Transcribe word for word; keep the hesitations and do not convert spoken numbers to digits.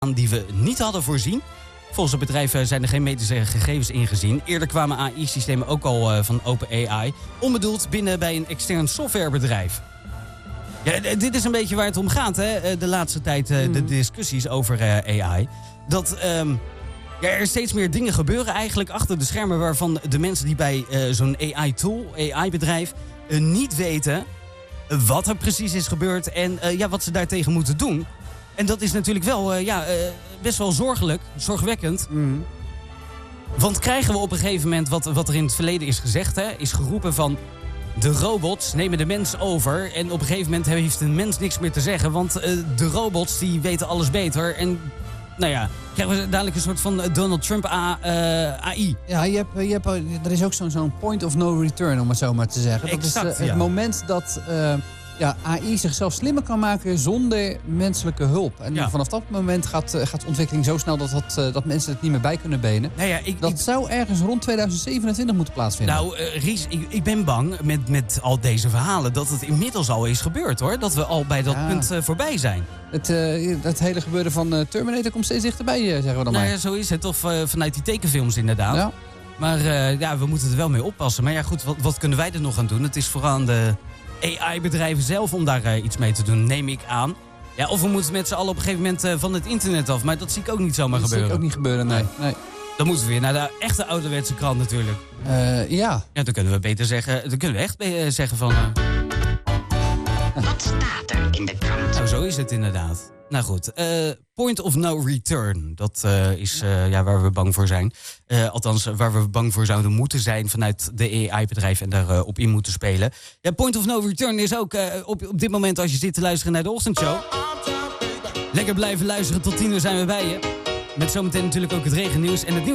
die we niet hadden voorzien. Volgens het bedrijf zijn er geen medische gegevens ingezien. Eerder kwamen A I-systemen ook al uh, van OpenAI onbedoeld binnen bij een extern softwarebedrijf. Ja, d- dit is een beetje waar het om gaat, hè? De laatste tijd uh, de discussies over uh, A I. Dat um, ja, er steeds meer dingen gebeuren eigenlijk achter de schermen waarvan de mensen die bij uh, zo'n A I-tool, A I-bedrijf, uh, niet weten wat er precies is gebeurd en uh, ja, wat ze daartegen moeten doen. En dat is natuurlijk wel uh, ja, uh, best wel zorgelijk, zorgwekkend. Mm. Want krijgen we op een gegeven moment wat, wat er in het verleden is gezegd, hè, is geroepen van de robots nemen de mens over. En op een gegeven moment heeft een mens niks meer te zeggen, want uh, de robots die weten alles beter. En nou ja, krijgen we dadelijk een soort van Donald Trump A, uh, A I. Ja, je hebt, je hebt, er is ook zo'n, zo'n point of no return, om het zo maar te zeggen. Dat exact, is uh, het ja. moment dat uh, ja, A I zichzelf slimmer kan maken zonder menselijke hulp. En Ja. vanaf dat moment gaat, uh, gaat de ontwikkeling zo snel dat, dat, uh, dat mensen het niet meer bij kunnen benen. Nou ja, ik, Dat ik, zou ergens rond tweeduizend zevenentwintig moeten plaatsvinden. nou, uh, Ries, ik, ik ben bang met, met al deze verhalen dat het inmiddels al is gebeurd, hoor. Dat we al bij dat Ja. punt uh, voorbij zijn. Het, uh, het hele gebeuren van uh, Terminator komt steeds dichterbij, uh, zeggen we dan Nou maar. ja, zo is het. Of uh, vanuit die tekenfilms inderdaad. Ja. Maar uh, ja, we moeten er wel mee oppassen. Maar ja, goed, wat, wat kunnen wij er nog aan doen? Het is vooral aan de A I-bedrijven zelf om daar uh, iets mee te doen, neem ik aan. Ja, of we moeten met z'n allen op een gegeven moment uh, van het internet af. Maar dat zie ik ook niet zomaar Dat zie gebeuren. ik ook niet gebeuren, nee. nee. Dan moeten we weer naar de echte ouderwetse krant natuurlijk. Uh, ja. Ja, dan kunnen we beter zeggen, dan kunnen we echt uh, zeggen van... Uh, Wat staat er in de krant? nou, zo is het inderdaad. Nou goed, uh, point of no return. Dat uh, is uh, ja, waar we bang voor zijn. Uh, althans, waar we bang voor zouden moeten zijn vanuit de A I-bedrijf en daarop uh, op in moeten spelen. Ja, point of no return is ook uh, op, op dit moment als je zit te luisteren naar de ochtendshow. Lekker blijven luisteren, tot tien uur zijn we bij je. Met zometeen natuurlijk ook het regennieuws en het nieuws.